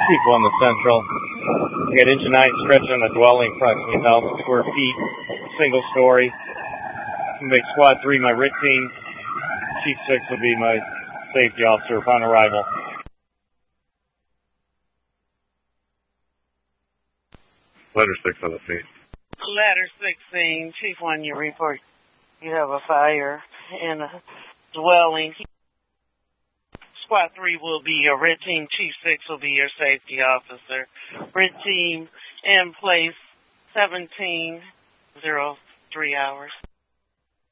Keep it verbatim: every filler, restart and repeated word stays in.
Chief one, the Central. We got engine nine stretch on a dwelling, approximately one thousand square feet, single story. Make squad three my R I T team. Chief six will be my safety officer upon arrival. Letter six on the scene. Ladder sixteen, Chief one, you report you have a fire in a dwelling. Squad three will be your R I T team. Chief six will be your safety officer. R I T team in place seventeen oh three hours.